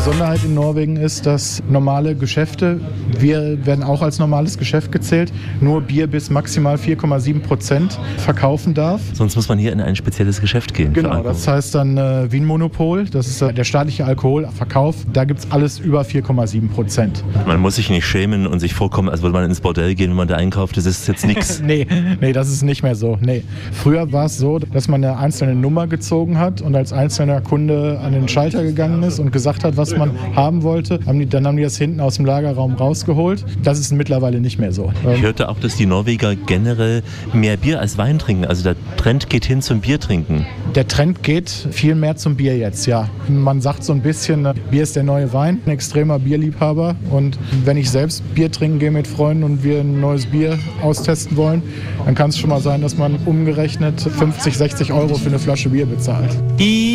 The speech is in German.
Besonderheit in Norwegen ist, dass normale Geschäfte, wir werden auch als normales Geschäft gezählt, nur Bier bis maximal 4,7% verkaufen darf. Sonst muss man hier in ein spezielles Geschäft gehen. Genau, das heißt dann Wienmonopol, das ist der staatliche Alkoholverkauf, da gibt es alles über 4,7%. Man muss sich nicht schämen und sich vorkommen, als würde man ins Bordell gehen, wenn man da einkauft, das ist jetzt nichts. Nee, das ist nicht mehr so. Nee. Früher war es so, dass man eine einzelne Nummer gezogen hat und als einzelner Kunde an den Schalter gegangen ist und gesagt hat, was man haben wollte. Dann haben die das hinten aus dem Lagerraum rausgeholt. Das ist mittlerweile nicht mehr so. Ich hörte auch, dass die Norweger generell mehr Bier als Wein trinken. Also der Trend geht hin zum Biertrinken. Der Trend geht viel mehr zum Bier jetzt, ja. Man sagt so ein bisschen, Bier ist der neue Wein. Ein extremer Bierliebhaber. Und wenn ich selbst Bier trinken gehe mit Freunden und wir ein neues Bier austesten wollen, dann kann es schon mal sein, dass man umgerechnet 50, 60 € für eine Flasche Bier bezahlt.